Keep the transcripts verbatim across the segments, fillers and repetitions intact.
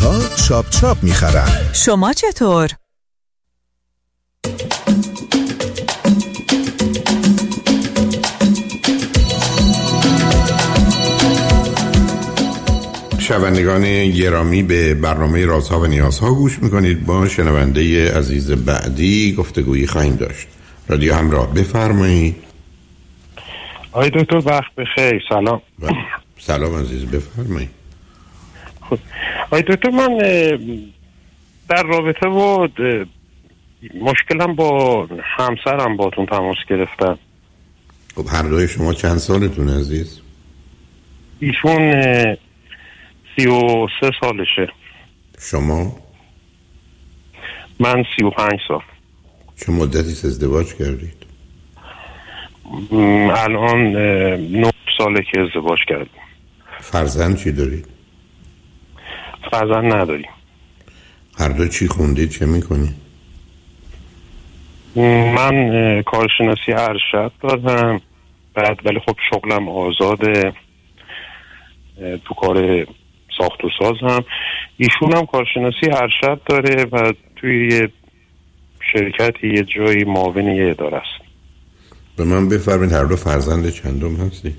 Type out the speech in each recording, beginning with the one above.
ها چاپ چاپ میخرن. شما چطور؟ شنوندگان گرامی، به برنامه رازها و نیازها گوش میکنید. با شنونده عزیز بعدی گفتگویی خواهیم داشت. رادیو همراه، بفرمایید. آقای دکتر وقت بخیر. سلام. سلام عزیز، بفرمایید. خب آقای دکتر، من در رابطه و مشکلم با همسرم باتون تماس گرفتم. خب هر دوی شما چند سالتون عزیز؟ ایشون سی و سه سالشه. شما؟ من سی و پنج سال. چه مدتی ازدواج کردید؟ الان نه ساله که ازدواج کردیم. فرزند چی دارید؟ فرزند نداریم. هر دو چی خوندید، چه میکنید؟ من کارشناسی ارشد دارم، بعد ولی خب شغلم آزاده، تو کار ساخت و ساز هم. ایشون هم کارشناسی ارشد داره و توی یه شرکتی یه جایی معاون یه اداره است. به من بفرمایید هر دو فرزند چندم هستی؟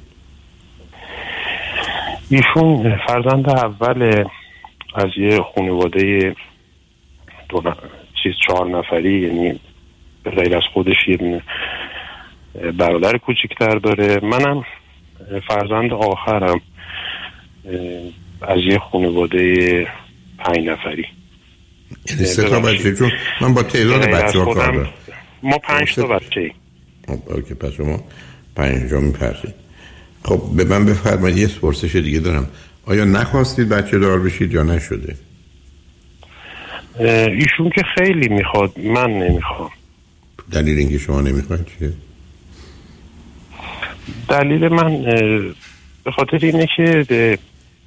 ایشون فرزند اول از یه خانواده دو ن... چیز چهار نفری، یعنی به غیر از خودش یه برادر کوچکتر داره. منم فرزند آخرم از یه خانواده پنج نفری. یعنی سه تا بچه؟ چون من با تعداد بچه ها کار دارم. ما پنج تا بچه ایم. اوکی، پس شما پنج جا میپرسید. خب به من بفرمایید، یه پرسش دیگه دارم. آیا نخواستید بچه دار بشید یا نشده؟ ایشون که خیلی میخواد، من نمیخوام. دلیل اینکه شما نمیخواید چیه؟ دلیل من به خاطر اینه که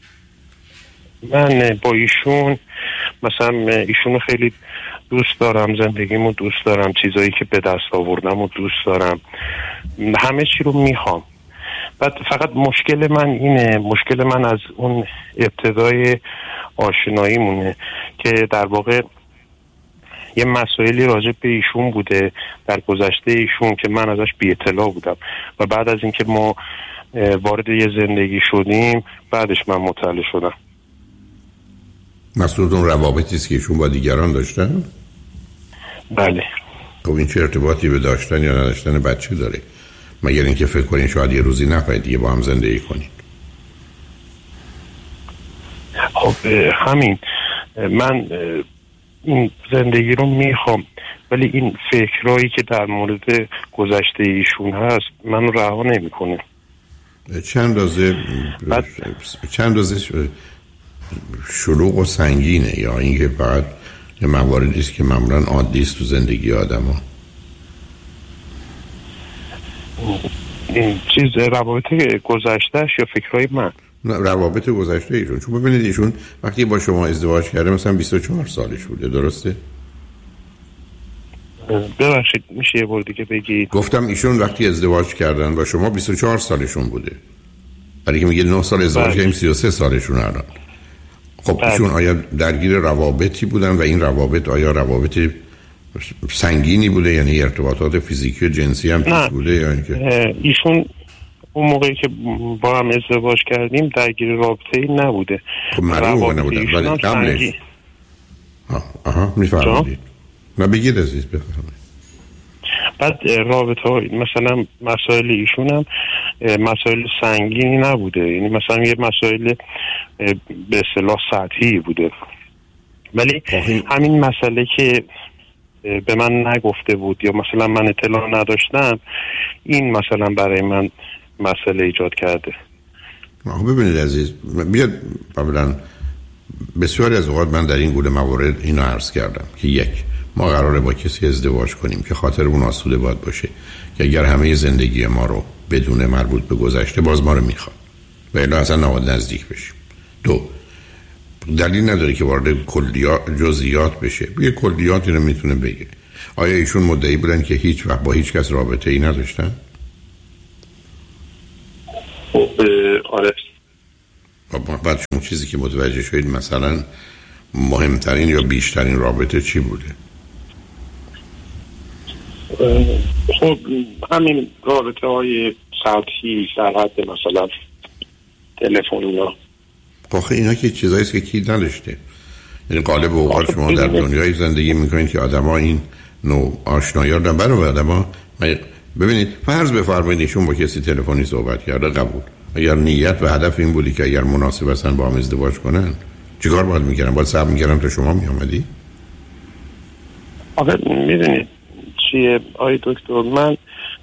من با ایشون مثلا ایشونو خیلی دوست دارم، زندگیمو دوست دارم، چیزایی که به دست آوردم و دوست دارم، همه چی رو میخوام. بعد فقط مشکل من اینه، مشکل من از اون ابتدای آشناییمونه که در واقع یه مسائلی راجع به ایشون بوده در گذشته ایشون که من ازش بی اطلاع بودم و بعد از اینکه ما وارد یه زندگی شدیم بعدش من مطلع شدم. مسئول اون روابطی است که ایشون با دیگران داشتن؟ بله. خب این چه ارتباطی به داشتن یا نداشتن بچه داره؟ مگر اینکه فکر کنین شاید یه روزی نخواهید دیگه با هم زندگی کنید. خب همین، من این زندگی رو میخوام ولی این فکرایی که در مورد گذشته ایشون هست منو رها نمیکنه. چند رازه بعد... چند رازه شلوغ و سنگینه یا اینکه فقط یه مواردی است که معمولا عادی است تو زندگی آدم‌ها؟ این چیز روابط گذشتهش یا فکرهای من؟ نه، روابط گذشته ایشون. چون ببینید ایشون وقتی با شما ازدواج کرده مثلا بیست و چهار سالش بوده، درسته؟ ببخشید میشه یه بار دیگه بگید؟ گفتم ایشون وقتی ازدواج کردن با شما بیست و چهار سالشون بوده، برای که میگه نه سال ازدواج کردیم سی و سه سالشون الان. خب بله. ایشون آیا درگیر روابطی بودن و این روابط آیا روابط سنگینی بوده، یعنی ارتباطات فیزیکی و جنسی هم توش بوده یا اینکه ایشون اون موقعی که با هم ازدواج کردیم درگیر رابطه‌ای نبوده؟ خب معلومه نبوده ولی قبلش آها آها میفهمید. نه بگید عزیز بفرمایید. بعد رابطه های مثلا مسائل ایشون هم مسائل سنگینی نبوده، یعنی مثلا یه مسائل به اصطلاح سطحی بوده، ولی همین مسئله که به من نگفته بود یا مثلا من اطلاع نداشتم این مثلا برای من مسئله ایجاد کرده. ببینید عزیز، بیاد قبلا بسیاری از اوقات من در این گونه موارد اینو عرض کردم که یک، ما قراره با کسی ازدواج کنیم که خاطر اون آسوده باید باشه که اگر همه زندگی ما رو بدون مربوط به گذشته باز ما رو میخواد و الا اصلا نباید نزدیک بشیم. دو، دلیل نداره که وارد کلیات جزئیات بشه، یه کلیاتی رو میتونه بگه. آیا ایشون مدعی بودن که هیچ وقت با هیچ کس رابطه ای نداشتن؟ آره. بعد شما چیزی که متوجه شدید مثلا مهمترین یا بیشترین رابطه چی بوده؟ خب همین رابطه های سطحی در حد مثلا تلفن اینا. آخه اینا که چیزایی است که کی نداشته. یعنی قالب اوقات شما در دنیای زندگی میکنید که آدما این نوع آشنایی رو برای آدما ببینید فرض بفرمایید ایشون با کسی تلفنی صحبت کرده، قبول. اگر نیت و هدف این بودی که اگر مناسب هستن با هم ازدواج کنن، چیکار باید میکردن؟ باید صبر میکردن تا شما میامدی؟ آخه میدونید چیه آی دکتر، من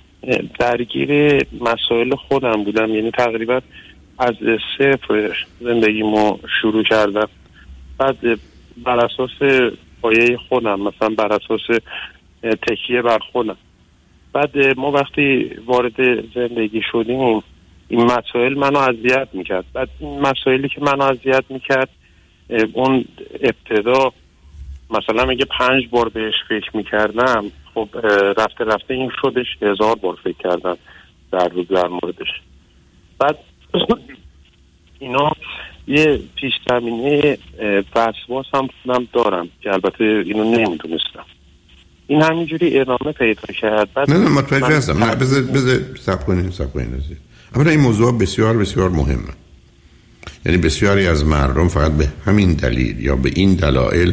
درگیر مسائل خودم بودم، یعنی تقریبا از صفر زندگیمو شروع کردم. بعد بر اساس پایه خودم، مثلا بر اساس تکیه بر خودم. بعد ما وقتی وارد زندگی شدیم این مسائل منو اذیت میکرد. بعد این مسائلی که منو اذیت میکرد اون ابتدا مثلا میگه پنج بار بهش فکر میکردم، خب رفته رفته این شدش هزار بار فکر کردم در روز در موردش. بعد اینا یه پیش زمینه وسواس هم دارم که البته اینو نمیدونستم. این همینجوری ادامه پیدا کرد. بعد نه نه متوجه هستم. نه بذار بذار صبر کنین صبر کنین عزیز. اما این موضوع بسیار بسیار مهمه. یعنی بسیاری از مردم فقط به همین دلیل یا به این دلایل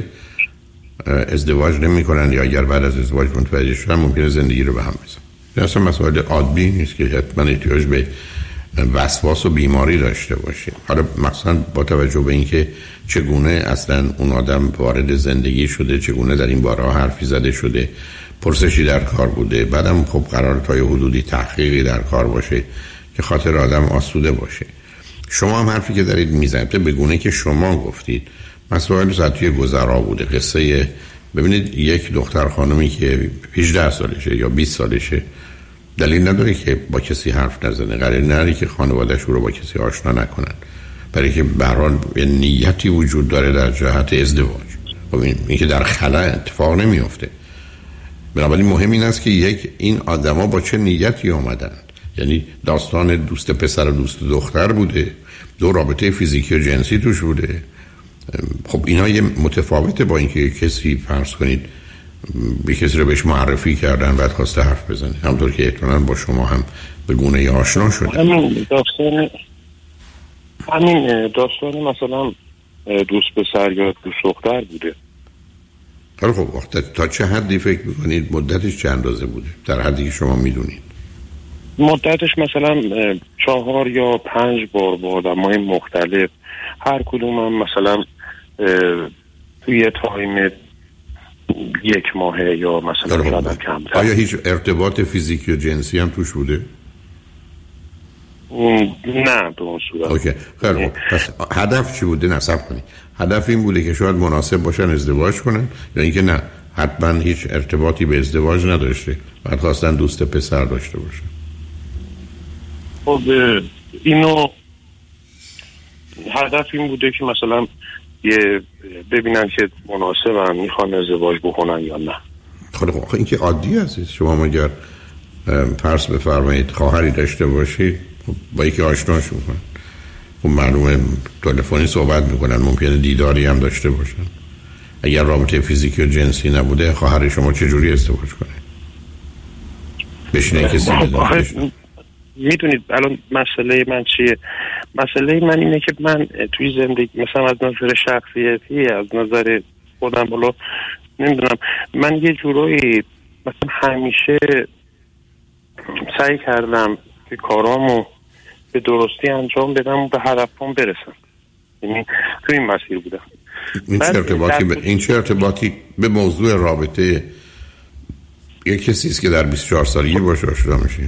ازدواج نمی‌کنن یا اگر بعد از ازدواج متوجه شدن ممکنه زندگی رو به هم بزنن. این اصلا مسئله عادی نیست که حتما احتیاج به وسواس و بیماری داشته باشه. حالا مثلا با توجه به اینکه چگونه اصلا اون آدم وارد زندگی شده، چگونه در این باره حرفی زده شده، پرسشی در کار بوده، بعدم خب قرار تا یه حدودی تحقیقی در کار باشه که خاطر آدم آسوده باشه. شما هم حرفی که دارید میزنید به گونه که شما گفتید مسائل سطحی گذرا بوده. قصه ببینید یک دختر خانمی که هجده سالشه یا بیست سالشه دلیل نداره که با کسی حرف نزنه، قرار نداره که خانواده‌اش رو با کسی آشنا نکنن، برای که به هر حال نیتی وجود داره در جهت ازدواج. خب این که در خلا اتفاق نمیفته. بنابراین مهم این است که یک این آدما با چه نیتی اومدن. یعنی داستان دوست پسر و دوست دختر بوده، دو رابطه فیزیکی و جنسی توش بوده. خب اینا یه متفاوته با اینکه کسی فرض کنید به کسی رو بهش معرفی کردن بعد خواسته حرف بزنه، همونطور که احتمالاً با شما هم به گونه آشنا شده. همین داستان همین داستان مثلا دوست پسر یا دوست دختر بوده. حالا خب تا چه حدی فکر میکنید مدتش چه اندازه بوده در حدی که شما میدونید؟ مدتش مثلا چهار یا پنج بار با آدم‌های مختلف، هر کدوم هم مثلا توی تایم یک ماهه یا مثلا شاید کمتر. آیا هیچ ارتباط فیزیکی و جنسی هم توش بوده؟ نه به اون صورت. اوکی خیلی خوب. پس هدف چی بوده؟ نصب کنید. هدف این بوده که شاید مناسب باشن ازدواج کنن یا اینکه نه حتما هیچ ارتباطی به ازدواج نداشته بعد خواستن دوست پسر داشته باشن؟ خب اینو هدف این بوده که مثلا یه ببینن که مناسب هم میخوان ازدواج بکنن یا نه. خب خب این که عادی هست. شما مگر فرض بفرمایید خواهری داشته باشید با یکی آشناش میکنن، خب معلومه تلفنی صحبت میکنن، ممکنه دیداری هم داشته باشن. اگر رابطه فیزیکی و جنسی نبوده خواهر شما چجوری ازدواج کنه؟ بشینه کسی بدون. میدونید الان مسئله من چیه؟ مسئله من اینه که من توی زندگی مثلا از نظر شخصیتی، از نظر خودم بالا نمیدونم، من یه جورایی مثلا همیشه سعی کردم که کارامو به درستی انجام بدم و به هدفم برسم. یعنی توی این مسیر بودم. این چه ارتباطی به این چه ارتباطی به موضوع رابطه یک کسی است که در بیست و چهار سالگی باشه آشنا میشه؟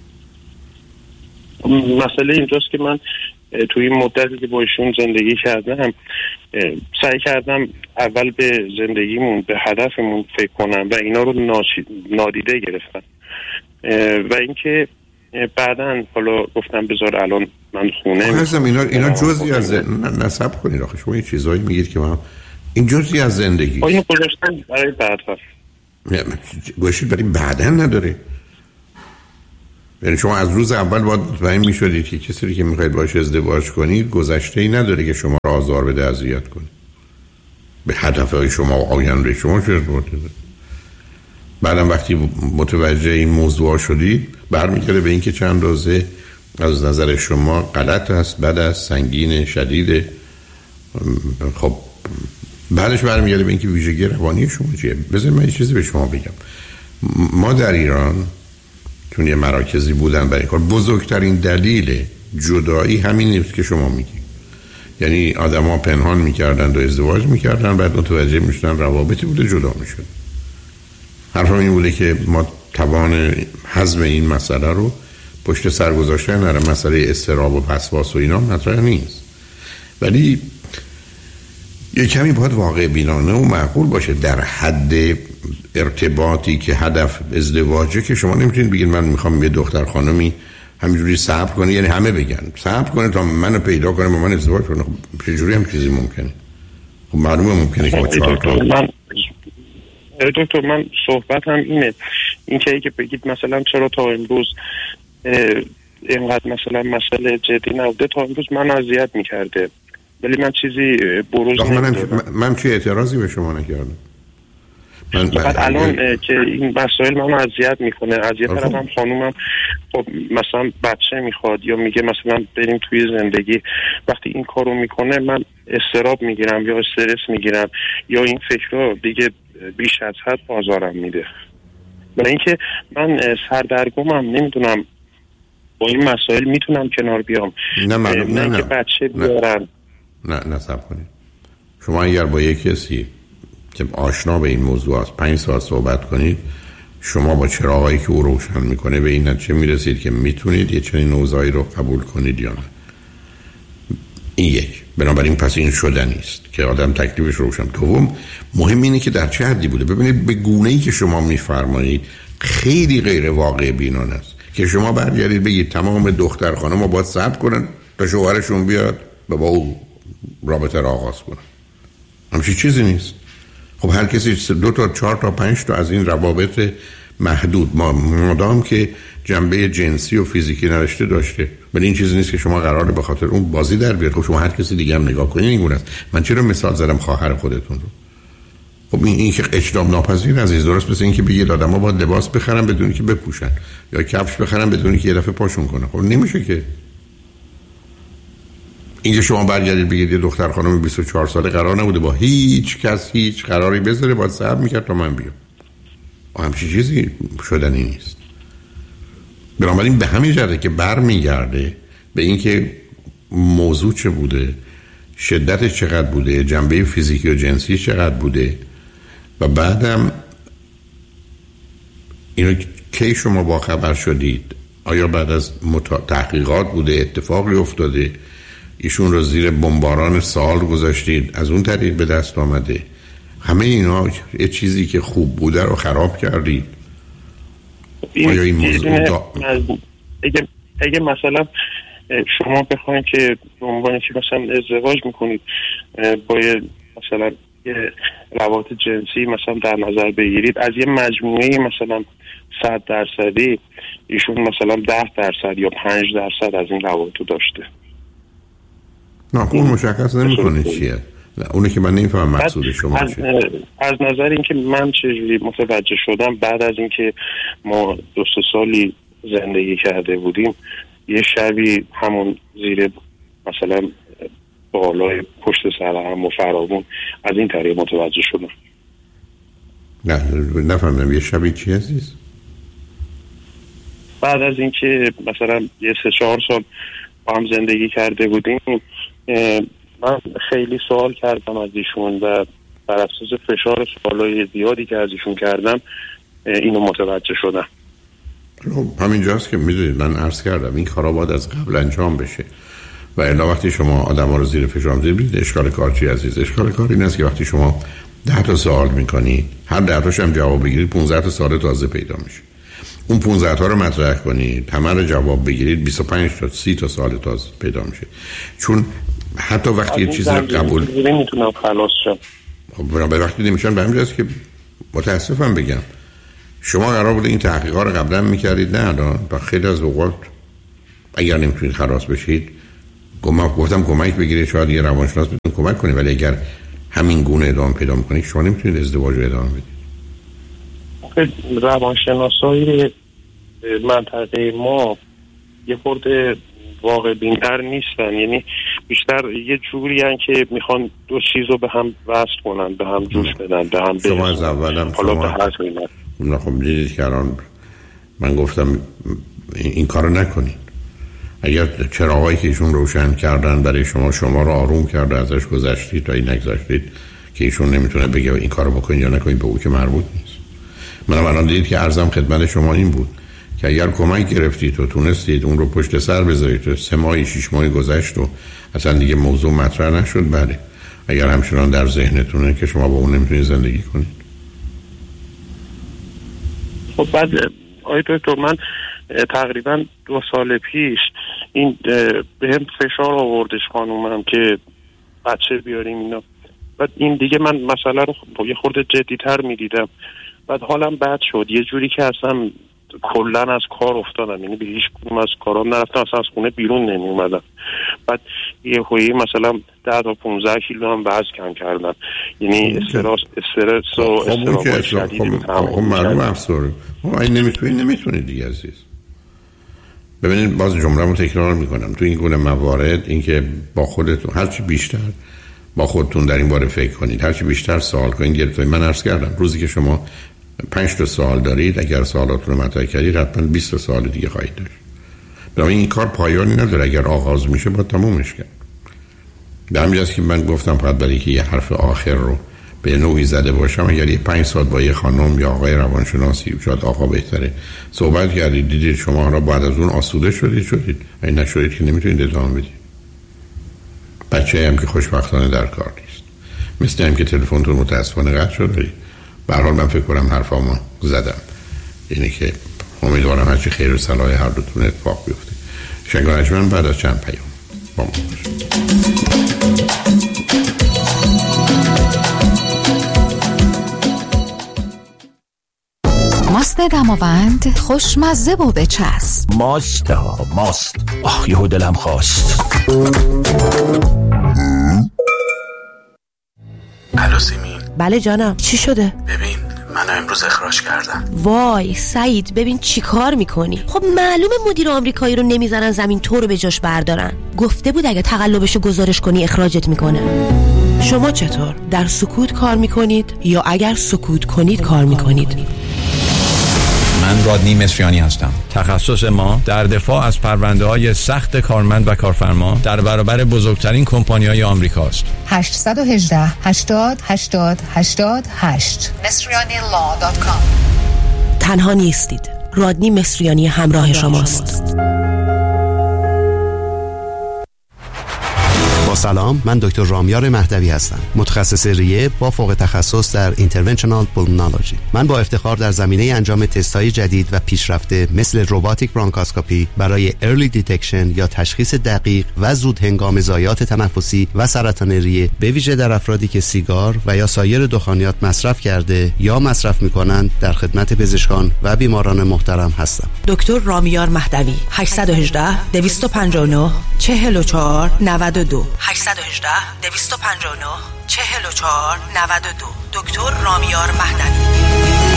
مسئله اینجاست که من توی این مدتی که با ایشون زندگی کردم سعی کردم اول به زندگیمون، به هدفمون فکر کنم و اینا رو نادیده گرفتم و اینکه بعداً حالا گفتم بذار الان من خونه می‌خواستم اینا اینا جزئی از نسب کنید. آخه شما این چیزایی میگید که ما این جزئی از زندگی اینو گذاشتم برای بعد گوشید برای بعداً نداره. یعنی شما از روز اول باید مطمئن می‌شدید که کسی که می‌خواید باهاش ازدواج کنید گذشته‌ای نداره که شما را آزار بده، اذیت کنه. به هدفهای شما و آینده شما چه ارتباطی داره؟ بعدم وقتی متوجه این موضوع شدید برمیگرده به اینکه چند روزه از نظر شما غلط است، بد است، سنگین، شدیده. خب بعدش برمیگرده به اینکه ویژگی روانی شما چیه. بذارید من یه چیزی به شما بگم. ما در ایران چون یه مراکزی بودن برای کار، بزرگترین دلیل جدایی همین نیست که شما میگید. یعنی آدما پنهان میکردن و ازدواج میکردن، بعد متوجه میشدن روابطی بوده جدا میشد. حرفم این بوده که ما توان هضم این مسئله رو پشت سر گذاشتن نره. مسئله اضطراب و وسواس و اینا مطرح نیست، ولی یه کمی باید واقع بینانه و معقول باشه. در حد ارتباطی که هدف ازدواجه که شما نمیتونید بگید من میخوام یه دختر خانمی همینجوری صبر کنه، یعنی همه بگن صبر کنه تا منو پیدا کنه با من ازدواج کنه. خب چجوری هم چیزی ممکنه؟ خب معلومه ممکنه که با چهار تا من دکتر من صحبت هم اینه، این که اگه بگید مثلا چرا تا امروز اینقدر مثلا مسئله جدی نبوده، تا امروز من اذیت میکرده ولی من چیزی بروز نمیدونم. من, من چه اعتراضی به شما نکردم. من بعد الان که این مسائل منو اذیت میکنه، اذیت کردم خانومم. خب مثلا بچه میخواد یا میگه مثلا بریم توی زندگی، وقتی این کارو میکنه من استراب میگیرم یا استرس میگیرم یا این فکرها دیگه بیش از حد آزارم میده. برای اینکه من سردرگمم، نمیدونم با این مسائل میتونم کنار بیام. نه معلوم نه نه بچه بیارم. نه نه صبر کنید. شما اگر با یک کسی که آشنا به این موضوع است پنج ساعت صحبت کنید، شما با چراغایی که او روشن میکنه به این نتیجه میرسید که میتونید یه چنین اوضاعی رو قبول کنید یا نه. این یک. بنابراین پس این شدنی است که آدم تکلیفش روشن. دوم، مهم اینه که در چه حدی بوده. ببینید به گونه‌ای که شما میفرمایید خیلی غیر واقع بینانه است که شما برگردید بگید تمام دختر خانم‌ها باید صبر کنن تا شوهرشون بیاد و با او رابطه را آغاز کنن. همچین چیزی نیست. خب هر کسی دو تا چهار تا پنج تا از این روابط محدود ما مادام که جنبه جنسی و فیزیکی نداشته داشته، ولی این چیزی نیست که شما قراره به خاطر اون بازی در بیاد. خب شما هر کسی دیگه هم نگاه کنید این گونه است. من چرا مثال زدم خواهر خودتون رو؟ خب این این که اجتناب ناپذیر عزیز، درست مثل این که بگید آدم‌ها باید لباس بخرن بدون که بپوشن یا کفش بخرن بدون که یه دفعه پاشون کنه. خب نمیشه که. اینکه شما برگردید بگید یه دختر خانم بیست و چهار ساله قرار نبوده با هیچ کس هیچ قراری بذاره، باید صبر میکرد تا من بیام. همچین چیزی شدنی نیست. بنابراین به همین جهته که برمیگرده به اینکه موضوع چه بوده، شدتش چقدر بوده، جنبه فیزیکی و جنسی چقدر بوده و بعدم اینو کی شما با خبر شدید. آیا بعد از مت... تحقیقات بوده، اتفاقی افتاده، ایشون رو زیر بمباران سال گذاشتید، از اون طریق به دست آمده. همه اینا یه چیزی که خوب بوده رو خراب کردید. آیا این موضوع دا... اگه, اگه مثلا شما بخواید که به عنوان که مثلا ازدواج میکنید با مثلا یه روابط جنسی مثلا در نظر بگیرید، از یه مجموعه مثلا صد درصدی ایشون مثلا ده درصد یا پنج درصد از این روابط داشته. نه اون مشخص نمیکنه چیه. اونه که من نمیفهم مقصود شما از, چیه. از نظر اینکه من چجوری متوجه شدم، بعد از اینکه ما دو سه سالی زندگی کرده بودیم، یه شبی همون زیر مثلا بالای پشت سر هم و فرامون از این طریق متوجه شدم. نه نفهمیدم یه شبی چی عزیز؟ بعد از اینکه مثلا یه سه چهار سال با هم زندگی کرده بودیم، من خیلی سوال کردم از ایشون و بر اساس فشار سوالای زیادی که از ایشون کردم اینو متوجه شدم. خب همینجاست که میدونید من عرض کردم این کارا باید از قبل انجام بشه و الا وقتی شما آدما رو زیر فشار میذارید اشکال کار چی عزیز؟ اشکال کار این است که وقتی شما ده تا سوال میکنید، هر ده تاش هم جواب بگیرید، پانزده تا سوال تازه پیدا میشه. اون پانزده تا رو مطرح کنید، همه رو جواب بگیرید، بیست و پنج تا سی تا سوال تازه پیدا میشه. چون حتی وقتی یه چیزی رو قبول نمیتونم خلاص شم. خب به وقتی نمیشن به همین جاست که متاسفم بگم شما قرار بوده این تحقیقات رو قبلا میکردید، نه الان با خیلی از اوقات اگر نمیتونید خلاص بشید گفتم کمک بگیرید، شاید یه روانشناس بهتون کمک کنه، ولی اگر همین گونه ادامه پیدا میکنید شما نمیتونید ازدواج رو ادامه بدید. روانشناسای منطقه ما یه خورده واقع بین‌تر نیستن، یعنی بیشتر یه جوری هن که میخوان دو چیز رو به هم وصل کنن، به هم جوش بدن، به هم شما از اولم حالا به هر قیمت. نه خب دیدید که الان من گفتم این کارو نکنید. اگر چراغایی که ایشون روشن کردن برای شما شما رو آروم کرده ازش گذشتید تا این نگذشتید که ایشون نمیتونه بگه این کارو بکنید یا نکنید، به او که مربوط نیست. منم الان دیدید که عرضم خدمت شما این بود که اگر کمک گرفتید و تونستید اون رو پشت سر بذارید و سه ماهی شش ماهی گذشت و اصلا دیگه موضوع مطرح نشد، بله. اگر همچنان در ذهنتونه که شما با اون نمیتونید زندگی کنید. خب بعد آقای دکتر من تقریبا دو سال پیش این به هم فشار آوردش خانومم که بچه بیاریم اینا، بعد این دیگه من مسئله رو یه خورده جدی‌تر می‌دیدم، بعد حالم بد شد یه جوری که اصلا کلن از کار افتادم، یعنی به هیچ کدوم از کارام نرفتم، اصلا از خونه بیرون نمی اومدم. بعد یه هویی مثلا ده تا پونزده کیلو هم وزن کم کردم، یعنی استرس استرس و استرس شدیدی خب معلوم افسوره. خب این نمیتونید نمیتونید دیگه عزیز. ببینید باز جمله‌مو تکرار میکنم، تو این گونه موارد اینکه با خودتون هرچی بیشتر با خودتون در این باره فکر کنید، هرچی بیشتر سوال کنید. گرفتم من عرض کردم روزی که شما پنج تا سوال دارید، اگر سوالاتون رو مطرح کردید حتما بیست تا سوال دیگه خواهید داشت. برای این کار پایانی نداره، اگر آغاز میشه با تمومش کرد. به همین جاست که من گفتم فقط برای که یه حرف آخر رو به نوعی زده باشم، اگر یه پنج ساعت با یه خانم یا آقای روانشناسی، شاید آقا بهتره، صحبت کردید، دیدید شما را بعد از اون آسوده شدید شدید این نشدید که نمیتونید ادامه بدید. بچه هم که خوشبختانه در کار نیست، مثل هم که تلفنتون متاسفانه قطع شد. به هر حال من فکر کنم حرفامو زدم، اینه که امیدوارم هرچی خیر و صلاح هر دوتون اتفاق بیفته. شنگانش من بعد از چند پیام با ما باشم. ماست دماوند خوشمزه و بچسب. ماست ها ماست. آخ یهو دلم خواست. الو سیمین. بله جانم، چی شده؟ ببین منو امروز اخراج کردن. وای سعید ببین چی کار میکنی؟ خب معلومه مدیر آمریکایی رو نمیذارن زمین تو رو به جاش بردارن. گفته بود اگه تقلبشو گزارش کنی اخراجت میکنه. شما چطور؟ در سکوت کار میکنید یا اگر سکوت کنید کار میکنید؟ من رادنی مصریانی هستم. تخصص ما در دفاع از پرونده‌های سخت کارمند و کارفرما در برابر بزرگترین کمپانی‌های آمریکاست. هشت یک هشت هشتاد هشتاد هشتاد هشت مصریانی لا دات کام. تنها نیستید. رادنی مصریانی همراه شماست. سلام، من دکتر رامیار مهدوی هستم، متخصص ریه با فوق تخصص در اینترونشنال پولمونولوژی. من با افتخار در زمینه انجام تست‌های جدید و پیشرفته مثل روباتیک برونکاسکوپی برای ارلی دیتکشن یا تشخیص دقیق و زود هنگام ضایعات تنفسی و سرطان ریه، به ویژه در افرادی که سیگار و یا سایر دخانیات مصرف کرده یا مصرف می‌کنند، در خدمت پزشکان و بیماران محترم هستم. دکتر رامیار مهدوی. هشت یک هشت دویست و پنجاه و نه چهل و چهار نود و دو هشت یک هشت دویست و پنجاه و نه چهل و چهار نود و دو. دکتر رامیار مهدوی.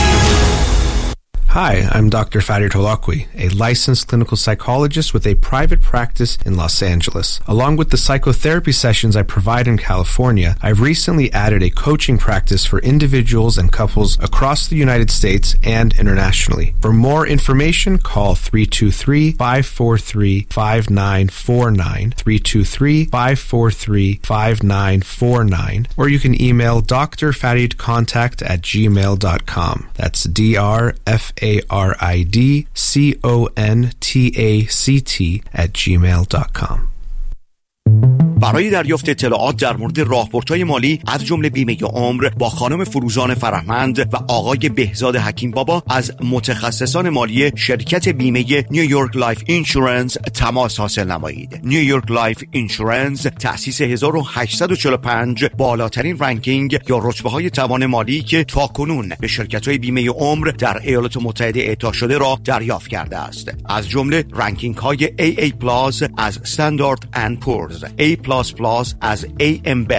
Hi, I'm Doctor Farid Holakwi, a licensed clinical psychologist with a private practice in Los Angeles. Along with the psychotherapy sessions I provide in California, I've recently added a coaching practice for individuals and couples across the United States and internationally. For more information, call three two three, five four three, five nine four nine, three two three, five four three, five nine four nine, or you can email d r farid contact at gmail dot com. That's D R F A R I D C O N T A C T at gmail dot com. برای دریافت اطلاعات در مورد راهبردهای مالی از جمله بیمه عمر با خانم فروزان فرهمند و آقای بهزاد حکیم بابا از متخصصان مالی شرکت بیمه نیویورک لایف اینشورنس تماس حاصل نمایید. نیویورک لایف اینشورنس تأسیس هزار و هشتصد و چهل و پنج، بالاترین رنکینگ یا رتبه های توان مالی که تاکنون به شرکت های بیمه عمر در ایالات متحده اعطا شده را دریافت کرده است. از جمله رنکینگ های ای ای پلاس از استاندارد اند پورز، A پلاس پلاس از ای ام